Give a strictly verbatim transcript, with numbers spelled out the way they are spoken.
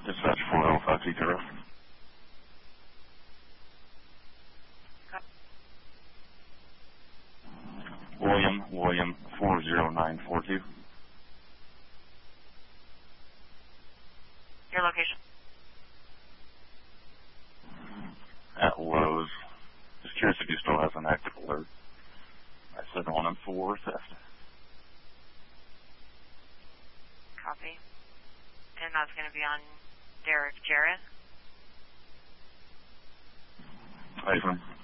Dispatch four oh five two zero. William, William, four zero nine four two. Your location? At Lowe's. Just curious if you still have an active alert. I said one and four theft. Copy. And that's going to be on Derek Jarrett. Hi,